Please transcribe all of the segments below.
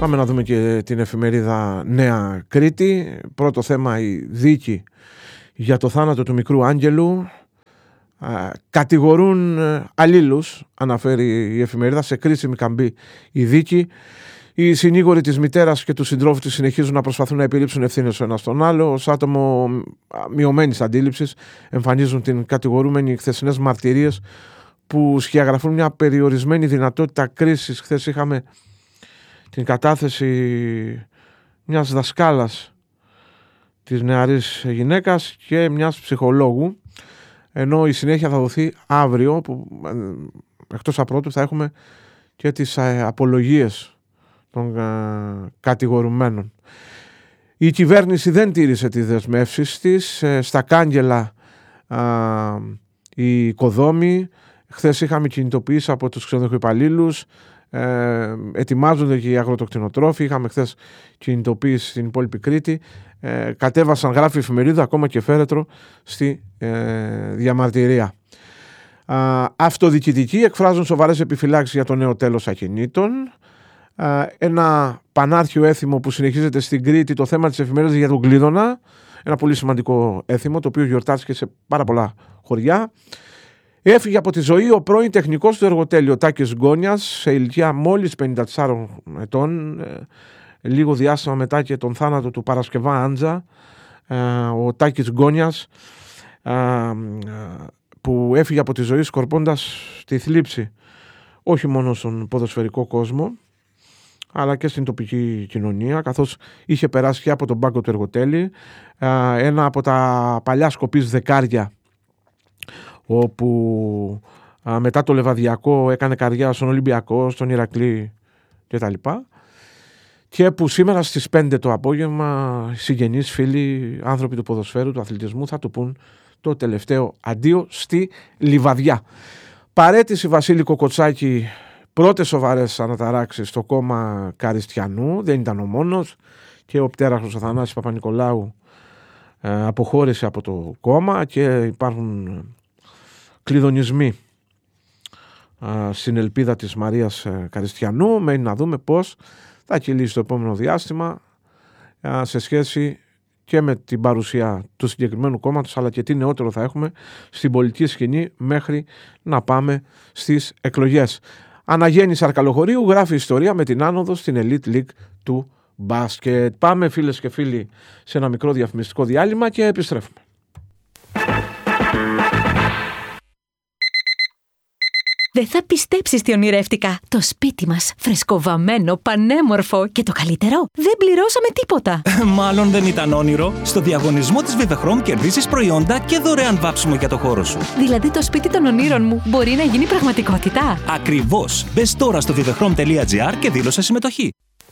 Πάμε να δούμε και την εφημερίδα Νέα Κρήτη. Πρώτο θέμα, η δίκη για το θάνατο του μικρού Άγγελου. Κατηγορούν αλλήλους, αναφέρει η εφημερίδα, σε κρίσιμη καμπή η δίκη. Οι συνήγοροι της μητέρας και του συντρόφου της συνεχίζουν να προσπαθούν να επιλήψουν ευθύνες ο ένας τον άλλο. Ως άτομο μειωμένης αντίληψης εμφανίζουν την κατηγορούμενη χθεσινές μαρτυρίες που σκιαγραφούν μια περιορισμένη δυνατότητα κρίσης. Χθες είχαμε την κατάθεση μιας δασκάλας της νεαρής γυναίκας και μιας ψυχολόγου, ενώ η συνέχεια θα δοθεί αύριο, που εκτός απρότου θα έχουμε και τις απολογίες των κατηγορουμένων. Η κυβέρνηση δεν τήρησε τις δεσμεύσεις της. Στα κάγκελα οι οικοδόμοι. Χθες είχαμε κινητοποιήσει από τους ξενοδοχοϊπαλλήλους. Ετοιμάζονται και οι αγροτοκτηνοτρόφοι. Είχαμε χθες κινητοποίηση στην υπόλοιπη Κρήτη. Κατέβασαν, γράφει η εφημερίδα, ακόμα και φέρετρο στη διαμαρτυρία. Αυτοδιοικητικοί εκφράζουν σοβαρές επιφυλάξεις για το νέο τέλος ακινήτων. Ένα πανάρχιο έθιμο που συνεχίζεται στην Κρήτη, το θέμα της εφημερίδας για τον Κλείδωνα. Ένα πολύ σημαντικό έθιμο, το οποίο γιορτάστηκε σε πάρα πολλά χωριά. Έφυγε από τη ζωή ο πρώην τεχνικός του εργοτέλειου Τάκης Γκόνιας, σε ηλικία μόλις 54 ετών, λίγο διάστημα μετά και τον θάνατο του Παρασκευά Άντζα. Ο Τάκης Γκόνιας, που έφυγε από τη ζωή σκορπώντας τη θλίψη όχι μόνο στον ποδοσφαιρικό κόσμο, αλλά και στην τοπική κοινωνία, καθώς είχε περάσει και από τον πάγκο του εργοτέλη, ένα από τα παλιά σκοπής δεκάρια, όπου μετά το Λεβαδιακό έκανε καριέρα στον Ολυμπιακό, στον Ηρακλή κτλ. Και που σήμερα στις 5 το απόγευμα συγγενείς, φίλοι, άνθρωποι του ποδοσφαίρου, του αθλητισμού θα του πούν το τελευταίο αντίο στη Λιβαδιά. Παρέτηση Βασίλη Κοκοτσάκη, πρώτες σοβαρές αναταράξεις στο κόμμα Καριστιανού, δεν ήταν ο μόνος, και ο πτέραχος ο Θανάσης Παπα-Νικολάου αποχώρησε από το κόμμα και υπάρχουν κλειδονισμοί στην ελπίδα της Μαρίας Καριστιανού. Μένει να δούμε πώς θα κυλήσει το επόμενο διάστημα σε σχέση και με την παρουσία του συγκεκριμένου κόμματος, αλλά και τι νεότερο θα έχουμε στην πολιτική σκηνή μέχρι να πάμε στις εκλογές. Αναγέννης Αρκαλοχωρίου γράφει ιστορία με την άνοδο στην Elite League του μπάσκετ. Πάμε, φίλες και φίλοι, σε ένα μικρό διαφημιστικό διάλειμμα και επιστρέφουμε. Δεν θα πιστέψεις τι ονειρεύτηκα. Το σπίτι μας, φρεσκοβαμμένο, πανέμορφο και το καλύτερο, δεν πληρώσαμε τίποτα. Μάλλον δεν ήταν όνειρο. Στο διαγωνισμό της Vivechrome κερδίζεις προϊόντα και δωρεάν βάψιμο για το χώρο σου. Δηλαδή το σπίτι των ονείρων μου μπορεί να γίνει πραγματικότητα. Ακριβώς. Μπες τώρα στο vivechrome.gr και δήλωσε συμμετοχή.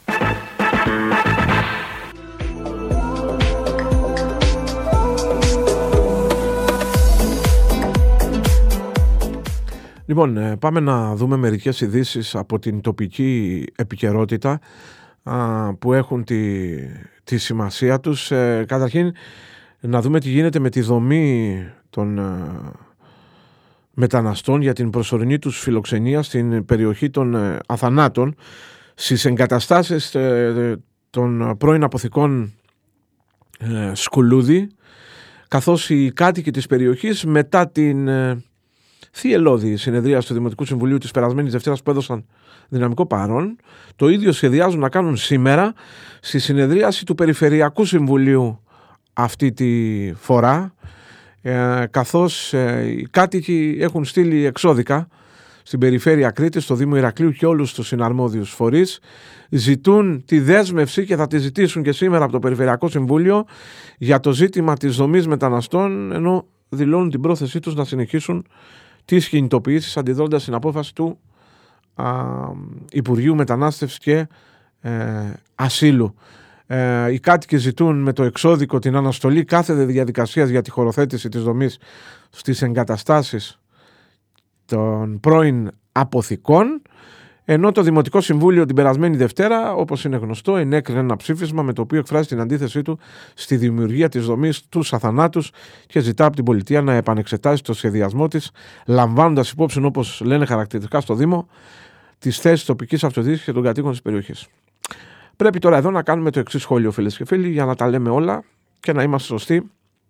Λοιπόν, πάμε να δούμε μερικές ειδήσεις από την τοπική επικαιρότητα που έχουν τη σημασία τους. Καταρχήν, να δούμε τι γίνεται με τη δομή των μεταναστών για την προσωρινή τους φιλοξενία στην περιοχή των Αθανάτων, στις εγκαταστάσεις των πρώην αποθηκών Σκουλούδη, καθώς οι κάτοικοι της περιοχής μετά την θυελώδη συνεδρία του Δημοτικού Συμβουλίου της περασμένης Δευτέρας που έδωσαν δυναμικό παρόν, το ίδιο σχεδιάζουν να κάνουν σήμερα στη συνεδρίαση του Περιφερειακού Συμβουλίου αυτή τη φορά, καθώς οι κάτοικοι έχουν στείλει εξώδικα στην περιφέρεια Κρήτης, στο Δήμο Ηρακλείου και όλους τους συναρμόδιους φορείς. Ζητούν τη δέσμευση και θα τη ζητήσουν και σήμερα από το Περιφερειακό Συμβούλιο για το ζήτημα της δομής μεταναστών, ενώ δηλώνουν την πρόθεσή τους να συνεχίσουν τις κινητοποιήσεις αντιδρώντας στην απόφαση του Υπουργείου Μετανάστευσης και Ασύλου. Οι κάτοικοι ζητούν με το εξώδικο την αναστολή κάθε διαδικασίας για τη χωροθέτηση της δομής στις εγκαταστάσεις των πρώην αποθηκών, ενώ το Δημοτικό Συμβούλιο την περασμένη Δευτέρα, όπως είναι γνωστό, ενέκρινε ένα ψήφισμα με το οποίο εκφράζει την αντίθεσή του στη δημιουργία της δομής τους Αθανάτους και ζητά από την πολιτεία να επανεξετάσει το σχεδιασμό της, λαμβάνοντας υπόψη, όπως λένε χαρακτηριστικά στο Δήμο, τις θέσεις τοπικής αυτοδιοίκησης και των κατοίκων της περιοχής. Πρέπει τώρα εδώ να κάνουμε το εξής σχόλιο, φίλες και φίλοι, για να τα λέμε όλα και να είμαστε σωστοί.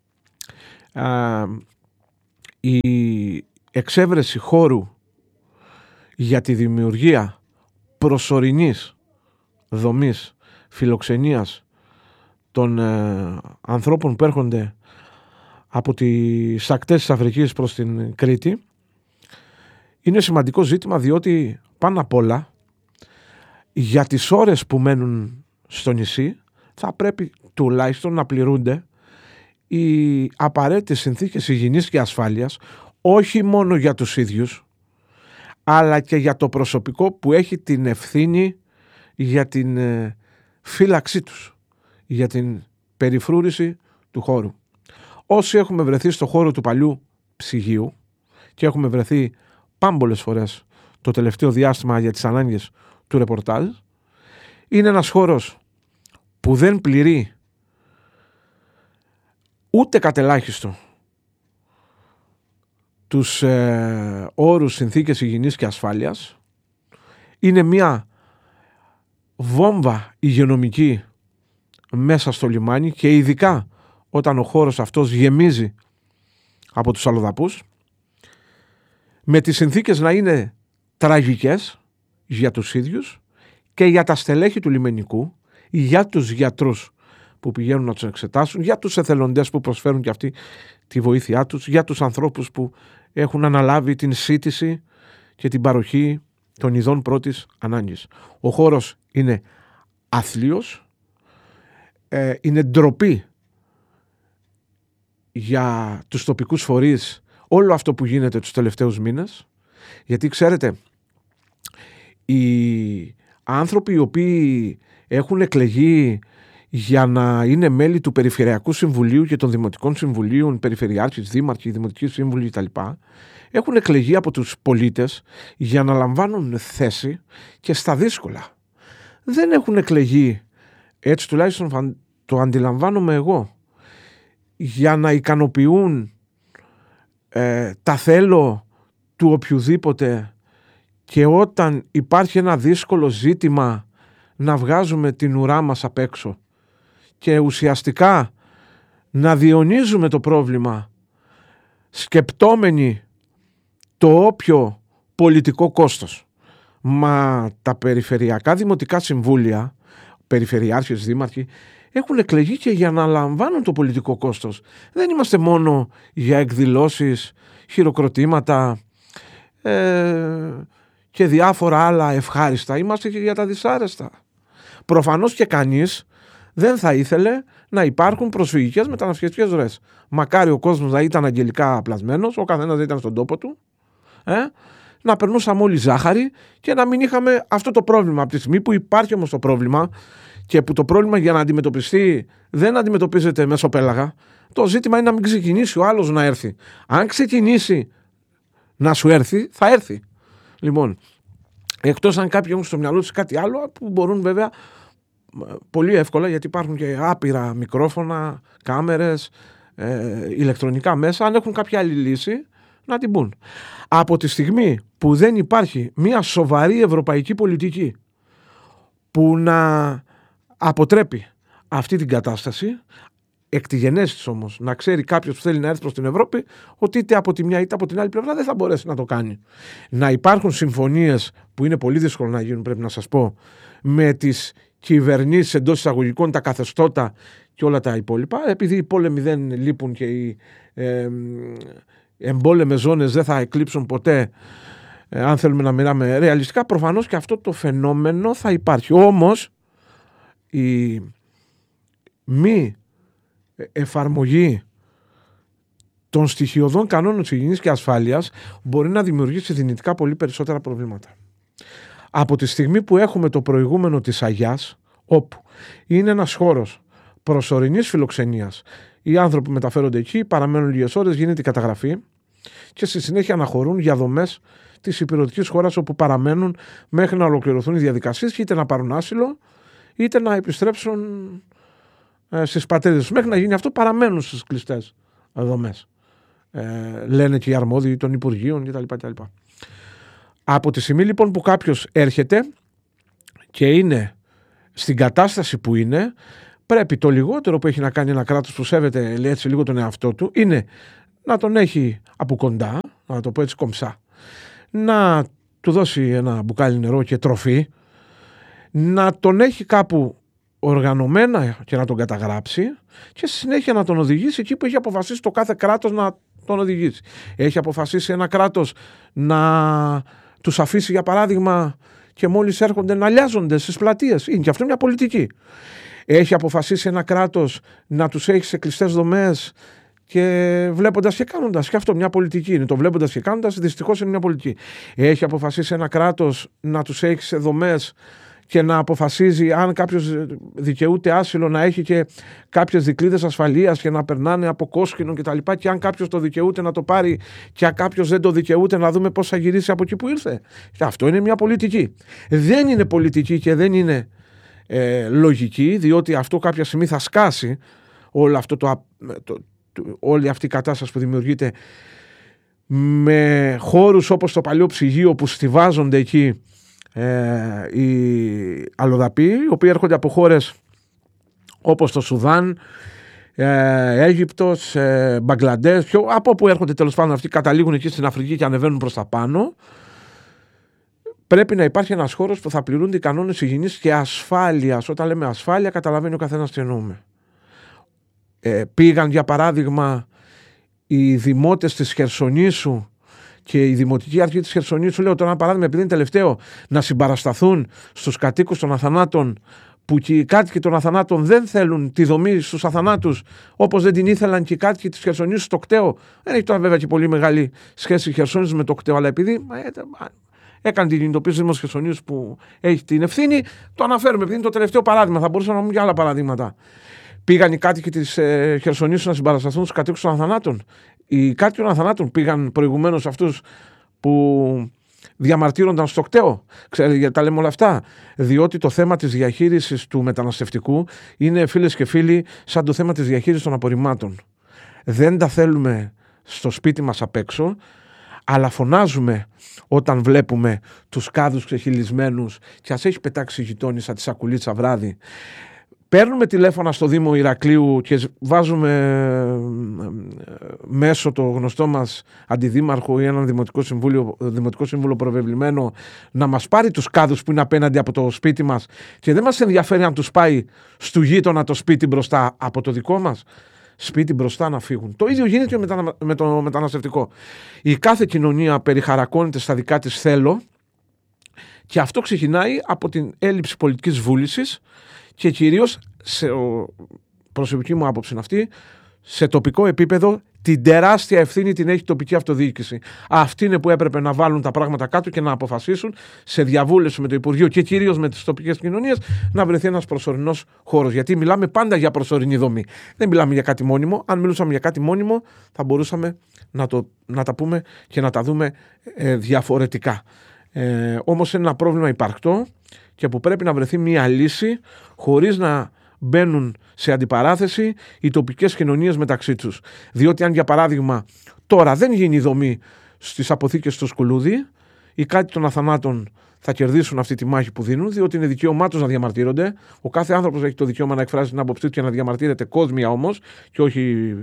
Η εξέβρεση χώρου για τη δημιουργία προσωρινής δομής φιλοξενίας των ανθρώπων που έρχονται από τις ακτές της Αφρικής προς την Κρήτη είναι σημαντικό ζήτημα, διότι πάνω απ' όλα για τις ώρες που μένουν στο νησί θα πρέπει τουλάχιστον να πληρούνται οι απαραίτητες συνθήκες υγιεινής και ασφάλειας, όχι μόνο για τους ίδιους αλλά και για το προσωπικό που έχει την ευθύνη για την φύλαξή τους, για την περιφρούρηση του χώρου. Όσοι έχουμε βρεθεί στο χώρο του παλιού ψυγείου και έχουμε βρεθεί πάμπολες φορές το τελευταίο διάστημα για τις ανάγκες του ρεπορτάζ, είναι ένας χώρος που δεν πληρεί ούτε κατελάχιστο τους όρους, συνθήκες υγιεινής και ασφάλειας. Είναι μια βόμβα υγειονομική μέσα στο λιμάνι και ειδικά όταν ο χώρος αυτός γεμίζει από τους αλλοδαπούς, με τις συνθήκες να είναι τραγικές για τους ίδιους και για τα στελέχη του λιμενικού, για τους γιατρούς που πηγαίνουν να τους εξετάσουν, για τους εθελοντές που προσφέρουν και αυτοί τη βοήθειά τους, για τους ανθρώπους που έχουν αναλάβει την σύτηση και την παροχή των ειδών πρώτης ανάγκης. Ο χώρος είναι άθλιος, είναι ντροπή για τους τοπικούς φορείς όλο αυτό που γίνεται τους τελευταίους μήνες, γιατί ξέρετε, οι άνθρωποι οι οποίοι έχουν εκλεγεί για να είναι μέλη του Περιφερειακού Συμβουλίου και των Δημοτικών Συμβουλίων, περιφερειάρχες, δήμαρχοι, δημοτικοί σύμβουλοι κτλ., έχουν εκλεγεί από τους πολίτες για να λαμβάνουν θέση και στα δύσκολα. Δεν έχουν εκλεγεί, έτσι τουλάχιστον το αντιλαμβάνομαι εγώ, για να ικανοποιούν τα θέλω του οποιοδήποτε και όταν υπάρχει ένα δύσκολο ζήτημα να βγάζουμε την ουρά μας απ' έξω και ουσιαστικά να διονύζουμε το πρόβλημα σκεπτόμενοι το όποιο πολιτικό κόστος. Μα τα περιφερειακά δημοτικά συμβούλια, περιφερειάρχες, δήμαρχοι, έχουν εκλεγεί και για να λαμβάνουν το πολιτικό κόστος. Δεν είμαστε μόνο για εκδηλώσεις, χειροκροτήματα και διάφορα άλλα ευχάριστα. Είμαστε και για τα δυσάρεστα. Προφανώς και κανείς δεν θα ήθελε να υπάρχουν προσφυγικές μεταναστευτικές ροές. Μακάρι ο κόσμος να ήταν αγγελικά πλασμένος, ο καθένας δεν ήταν στον τόπο του, να περνούσαμε όλοι ζάχαρη και να μην είχαμε αυτό το πρόβλημα. Από τη στιγμή που υπάρχει όμως το πρόβλημα και που το πρόβλημα για να αντιμετωπιστεί δεν αντιμετωπίζεται μέσω πέλαγα, το ζήτημα είναι να μην ξεκινήσει ο άλλος να έρθει. Αν ξεκινήσει να σου έρθει, θα έρθει. Λοιπόν, εκτός αν κάποιοι έχουν στο μυαλό τους κάτι άλλο που μπορούν βέβαια πολύ εύκολα, γιατί υπάρχουν και άπειρα μικρόφωνα, κάμερες, ηλεκτρονικά μέσα, αν έχουν κάποια άλλη λύση να την πούν. Από τη στιγμή που δεν υπάρχει μια σοβαρή ευρωπαϊκή πολιτική που να αποτρέπει αυτή την κατάσταση, εκ τη γενέση της όμως, να ξέρει κάποιος που θέλει να έρθει προς την Ευρώπη ότι είτε από τη μια είτε από την άλλη πλευρά δεν θα μπορέσει να το κάνει. Να υπάρχουν συμφωνίες που είναι πολύ δύσκολο να γίνουν, πρέπει να σας πω, με τις κυβερνήσεις εντός εισαγωγικών, τα καθεστώτα και όλα τα υπόλοιπα, επειδή οι πόλεμοι δεν λείπουν και οι εμπόλεμες ζώνες δεν θα εκλείψουν ποτέ, αν θέλουμε να μιλάμε ρεαλιστικά, προφανώς και αυτό το φαινόμενο θα υπάρχει. Όμως η μη εφαρμογή των στοιχειωδών κανόνων της υγιεινής και ασφάλειας μπορεί να δημιουργήσει δυνητικά πολύ περισσότερα προβλήματα. Από τη στιγμή που έχουμε το προηγούμενο της Αγιάς, όπου είναι ένας χώρος προσωρινής φιλοξενίας, οι άνθρωποι μεταφέρονται εκεί, παραμένουν λίγες ώρες, γίνεται η καταγραφή και στη συνέχεια αναχωρούν για δομές της υπηρετικής χώρας όπου παραμένουν μέχρι να ολοκληρωθούν οι διαδικασίες, είτε να πάρουν άσυλο είτε να επιστρέψουν στις πατρίδες τους. Μέχρι να γίνει αυτό παραμένουν στις κλειστές δομές. Λένε και οι αρμόδιοι των Υπουργείων κτλ. Από τη στιγμή λοιπόν που κάποιος έρχεται και είναι στην κατάσταση που είναι, πρέπει το λιγότερο που έχει να κάνει ένα κράτος που σέβεται έτσι λίγο τον εαυτό του είναι να τον έχει από κοντά, να το πω έτσι κομψά, να του δώσει ένα μπουκάλι νερό και τροφή, να τον έχει κάπου οργανωμένα και να τον καταγράψει και στη συνέχεια να τον οδηγήσει εκεί που έχει αποφασίσει το κάθε κράτος να τον οδηγήσει. Έχει αποφασίσει ένα κράτος να τους αφήσει, για παράδειγμα, και μόλις έρχονται να λιάζονται στις πλατείες. Είναι και αυτό μια πολιτική. Έχει αποφασίσει ένα κράτος να τους έχει σε κλειστές δομές και βλέποντας και κάνοντας. Και αυτό μια πολιτική είναι. Το βλέποντας και κάνοντας δυστυχώς είναι μια πολιτική. Έχει αποφασίσει ένα κράτος να τους έχει σε δομές και να αποφασίζει αν κάποιος δικαιούται άσυλο να έχει και κάποιες δικλείδες ασφαλείας και να περνάνε από κόσκινο κτλ. Και αν κάποιος το δικαιούται να το πάρει και αν κάποιος δεν το δικαιούται να δούμε πώς θα γυρίσει από εκεί που ήρθε. Και αυτό είναι μια πολιτική. Δεν είναι πολιτική και δεν είναι λογική, διότι αυτό κάποια στιγμή θα σκάσει όλο αυτό όλη αυτή η κατάσταση που δημιουργείται με χώρους όπως το παλιό ψυγείο που στιβάζονται εκεί οι αλλοδαποί, οι οποίοι έρχονται από χώρες όπως το Σουδάν, Αίγυπτος, Μπαγκλαντές, από όπου έρχονται τέλος πάντων αυτοί, καταλήγουν εκεί στην Αφρική και ανεβαίνουν προς τα πάνω. Πρέπει να υπάρχει ένας χώρος που θα πληρούνται οι κανόνες υγιεινής και ασφάλειας. Όταν λέμε ασφάλεια, καταλαβαίνει ο καθένας τι εννοούμε. Πήγαν, για παράδειγμα, οι δημότες της Χερσονήσου και η Δημοτική Αρχή της Χερσονήσου, λέω τώρα ένα παράδειγμα, επειδή είναι τελευταίο, να συμπαρασταθούν στους κατοίκους των αθανάτων, που και οι κάτοικοι των αθανάτων δεν θέλουν τη δομή στους αθανάτους όπως δεν την ήθελαν και οι κάτοικοι της Χερσονήσου στο κταίο. Δεν έχει τώρα βέβαια και πολύ μεγάλη σχέση η Χερσόνησο με το κταίο, αλλά επειδή έκανε την κινητοποίηση του Δήμου Χερσονήσου που έχει την ευθύνη, το αναφέρουμε επειδή είναι το τελευταίο παράδειγμα. Θα μπορούσαμε να πούμε και άλλα παραδείγματα. Πήγαν οι κάτοικοι της Χερσονήσου να συμπαρασταθούν στους κατοίκους των αθανάτων. Οι κάτοικοι των αθανάτων πήγαν προηγουμένως αυτούς που διαμαρτύρονταν στο κταίο. Ξέρετε γιατί τα λέμε όλα αυτά? Διότι το θέμα της διαχείρισης του μεταναστευτικού είναι, φίλες και φίλοι, σαν το θέμα της διαχείρισης των απορριμμάτων. Δεν τα θέλουμε στο σπίτι μας απ' έξω, αλλά φωνάζουμε όταν βλέπουμε τους κάδους ξεχυλισμένους και ας έχει πετάξει η γειτόνισσα τη σακουλίτσα βράδυ. Παίρνουμε τηλέφωνα στο Δήμο Ηρακλείου και βάζουμε μέσω το γνωστό μας αντιδήμαρχο ή έναν δημοτικό σύμβουλο προβεβλημένο να μας πάρει τους κάδους που είναι απέναντι από το σπίτι μας και δεν μας ενδιαφέρει αν τους πάει στου γείτονα το σπίτι μπροστά από το δικό μας σπίτι μπροστά να φύγουν. Το ίδιο γίνεται με το μεταναστευτικό. Η κάθε κοινωνία περιχαρακώνεται στα δικά της θέλω και αυτό ξεκινάει από την έλλειψη πολιτικής βούλησης και κυρίως, προσωπική μου άποψη είναι αυτή, σε τοπικό επίπεδο την τεράστια ευθύνη την έχει η τοπική αυτοδιοίκηση. Αυτή είναι που έπρεπε να βάλουν τα πράγματα κάτω και να αποφασίσουν σε διαβούλευση με το Υπουργείο και κυρίως με τις τοπικές κοινωνίες να βρεθεί ένας προσωρινός χώρος. Γιατί μιλάμε πάντα για προσωρινή δομή. Δεν μιλάμε για κάτι μόνιμο. Αν μιλούσαμε για κάτι μόνιμο, θα μπορούσαμε να τα πούμε και να τα δούμε διαφορετικά. Όμως είναι ένα πρόβλημα υπαρκτό και που πρέπει να βρεθεί μια λύση χωρίς να μπαίνουν σε αντιπαράθεση οι τοπικές κοινωνίες μεταξύ τους. Διότι αν για παράδειγμα τώρα δεν γίνει η δομή στις αποθήκες στο Σκουλούδι, οι κάτοικοι των αθανάτων θα κερδίσουν αυτή τη μάχη που δίνουν, διότι είναι δικαίωμά τους να διαμαρτύρονται. Ο κάθε άνθρωπος έχει το δικαίωμα να εκφράζει την άποψή του και να διαμαρτύρεται κόσμια όμως, και όχι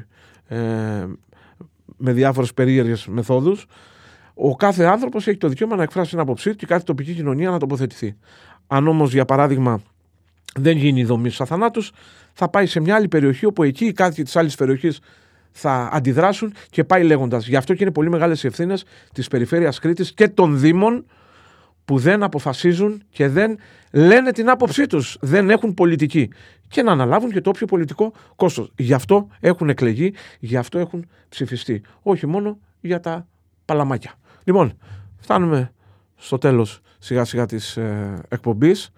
με διάφορες περίεργες μεθόδους. Ο κάθε άνθρωπος έχει το δικαίωμα να εκφράσει την άποψή του και κάθε τοπική κοινωνία να τοποθετηθεί. Αν όμως, για παράδειγμα, δεν γίνει η δομή στους αθανάτους, θα πάει σε μια άλλη περιοχή όπου εκεί οι κάτοικοι της άλλης περιοχής θα αντιδράσουν και πάει λέγοντας. Γι' αυτό και είναι πολύ μεγάλες οι ευθύνες της Περιφέρειας Κρήτης και των Δήμων που δεν αποφασίζουν και δεν λένε την άποψή τους. Δεν έχουν πολιτική. Και να αναλάβουν και το όποιο πολιτικό κόστος. Γι' αυτό έχουν εκλεγεί, γι' αυτό έχουν ψηφιστεί. Όχι μόνο για τα παλαμάκια. Λοιπόν, φτάνουμε στο τέλος σιγά σιγά της εκπομπής.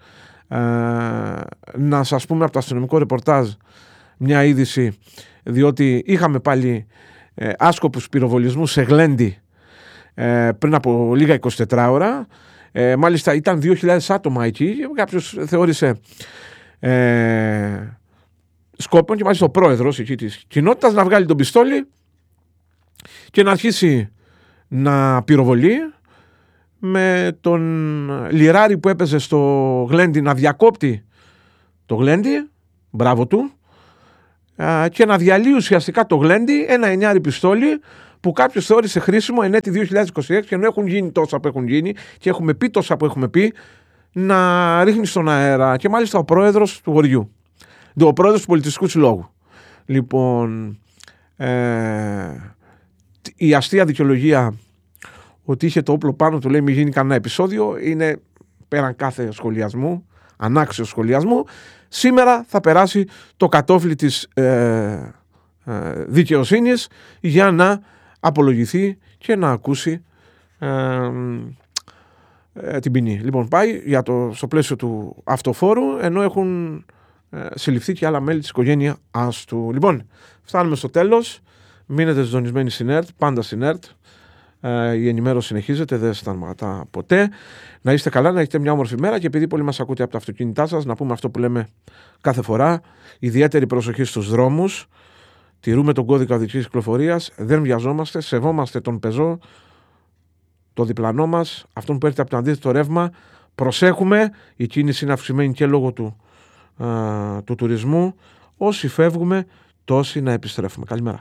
Να σας πούμε από το αστυνομικό ρεπορτάζ μια είδηση, διότι είχαμε πάλι άσκοπους πυροβολισμούς σε Γλέντι πριν από λίγα 24 ώρα. Μάλιστα ήταν 2.000 άτομα εκεί. Κάποιος θεώρησε σκόπον και μάλιστα ο πρόεδρος εκεί της κοινότητας να βγάλει τον πιστόλι και να αρχίσει να πυροβολεί, με τον λιράρι που έπαιζε στο Γλέντι να διακόπτει το γλέντι, μπράβο του, και να διαλύει ουσιαστικά το γλέντι ένα 9 πιστόλι που κάποιος θεώρησε χρήσιμο εν έτη 2026, και ενώ έχουν γίνει τόσα που έχουν γίνει και έχουμε πει τόσα που έχουμε πει, να ρίχνει στον αέρα. Και μάλιστα ο πρόεδρος του χωριού, ο πρόεδρος του Πολιτιστικού Συλλόγου. Λοιπόν, η αστεία δικαιολογία ότι είχε το όπλο πάνω του, λέει, μη γίνει κανένα επεισόδιο, είναι πέραν κάθε σχολιασμού, ανάξιο σχολιασμού. Σήμερα θα περάσει το κατόφλι της δικαιοσύνης για να απολογηθεί και να ακούσει την ποινή. Λοιπόν, πάει στο πλαίσιο του αυτοφόρου, ενώ έχουν συλληφθεί και άλλα μέλη της οικογένειας του. Λοιπόν, φτάνουμε στο τέλος. Μείνετε συντονισμένοι στην ΕΡΤ, πάντα στην ΕΡΤ. Η ενημέρωση συνεχίζεται, δεν σταματά ποτέ. Να είστε καλά, να έχετε μια όμορφη μέρα, και επειδή πολλοί μας ακούτε από τα αυτοκίνητά σας, να πούμε αυτό που λέμε κάθε φορά: ιδιαίτερη προσοχή στους δρόμους. Τηρούμε τον κώδικα οδικής κυκλοφορίας, δεν βιαζόμαστε, σεβόμαστε τον πεζό, το διπλανό μας, αυτόν που έρχεται από το αντίθετο ρεύμα. Προσέχουμε, η κίνηση είναι αυξημένη και λόγω του τουρισμού. Όσοι φεύγουμε, τόσοι να επιστρέφουμε. Καλημέρα.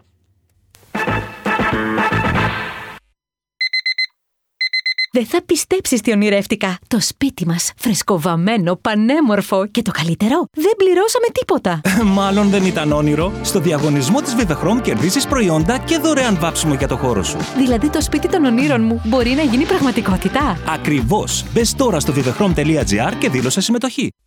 Δεν θα πιστέψεις τι ονειρεύτηκα. Το σπίτι μας, φρεσκοβαμμένο, πανέμορφο, και το καλύτερο, δεν πληρώσαμε τίποτα. Μάλλον δεν ήταν όνειρο. Στο διαγωνισμό της Vivechrome κερδίζεις προϊόντα και δωρεάν βάψιμο για το χώρο σου. Δηλαδή το σπίτι των ονείρων μου μπορεί να γίνει πραγματικότητα. Ακριβώς. Μπες τώρα στο vivechrome.gr και δήλωσε συμμετοχή.